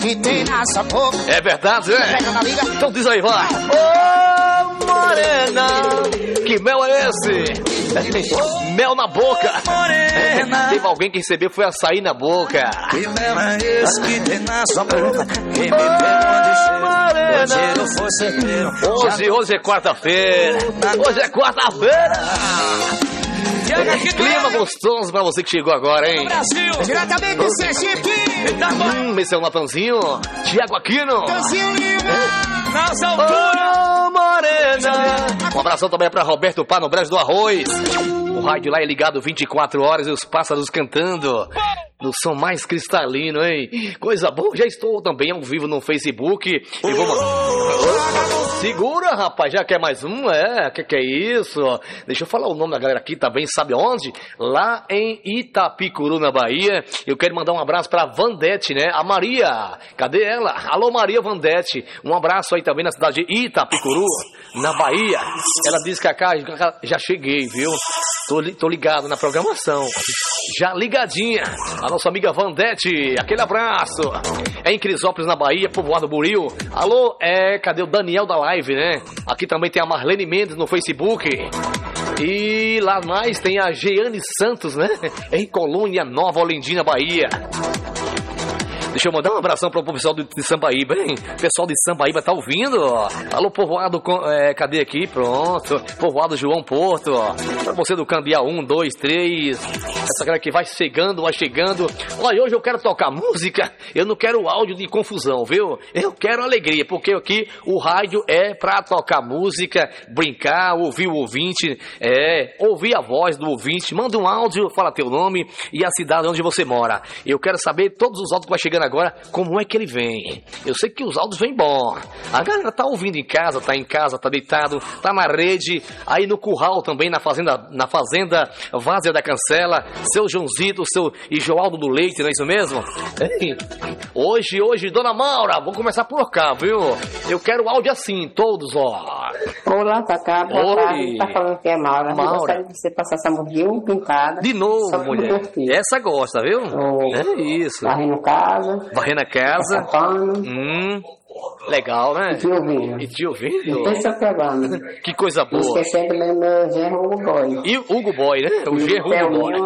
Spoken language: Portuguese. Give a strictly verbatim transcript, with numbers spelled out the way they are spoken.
que tem na sua boca. É verdade, é? Pega na liga. Então diz aí, vai. Ô, morena, que mel é esse? Mel na boca. Morena, teve alguém que recebeu, foi açaí na boca. que mel é esse que tem na sua boca? Quem me pegou de cheiro, eu for certeiro. Hoje, hoje é quarta-feira. Hoje é quarta-feira. Clima gostoso pra você que chegou agora, hein? Brasil, diretamente do Sergipe. Hum, esse é o Natanzinho. Tiago Aquino. Tanzinho Lima, nas alturas. Ô, morena. Um abração também pra Roberto Pá no Brejo do Arroz. O rádio lá é ligado vinte e quatro horas e os pássaros cantando. No som mais cristalino, hein? Coisa boa. Já estou também ao vivo no Facebook. E vamos... Segura, rapaz. Já quer mais um? É, que que é isso? Deixa eu falar o nome da galera aqui também. Sabe onde? Lá em Itapicuru, na Bahia. Eu quero mandar um abraço pra Vandete, né? A Maria. Cadê ela? Alô, Maria Vandete. Um abraço aí também na cidade de Itapicuru, na Bahia. Ela disse que cá já cheguei, viu? Tô, li, tô ligado na programação. Já ligadinha. A nossa amiga Vandete, aquele abraço. É em Crisópolis, na Bahia, povoado Buril. Alô, é, cadê o Daniel da live, né? Aqui também tem a Marlene Mendes no Facebook. E lá mais tem a Jeane Santos, né? Em Colônia Nova, Olindina, Bahia. Deixa eu mandar um abração pro pessoal de Sambaíba, hein? Pessoal de Sambaíba tá ouvindo? Alô, povoado, é, cadê aqui? Pronto. Povoado João Porto. Pra você do Cambiá um, dois, três. Essa galera que vai chegando, vai chegando. Olha, hoje eu quero tocar música. Eu não quero áudio de confusão, viu? Eu quero alegria, porque aqui o rádio é pra tocar música, brincar, ouvir o ouvinte, é, ouvir a voz do ouvinte. Manda um áudio, fala teu nome e a cidade onde você mora. Eu quero saber todos os áudios que vai chegando agora, como é que ele vem. Eu sei que os áudios vêm bom. A galera tá ouvindo em casa, tá em casa, tá deitado, tá na rede, aí no curral também, na fazenda, na fazenda Várzea da Cancela, seu Joãozito, seu e Joaldo do Leite, não é isso mesmo? Ei, hoje, hoje, Dona Maura, vou começar por cá, viu? Eu quero áudio assim, todos, ó. Olá, Cacá, boa tarde. Tá falando que é Maura. Maura. Eu gostaria de você passar essa mordinha pintada. De novo, só mulher. Essa gosta, viu? Oh, é isso. Varrendo casa. Varrendo a casa. Pano. Hum, legal, né? E te ouvindo. E te ouvindo. E tem seu programa. Que coisa boa. Esquecendo também do meu genro Hugo Boy. E o Hugo Boy, né? O genro Hugo Boy.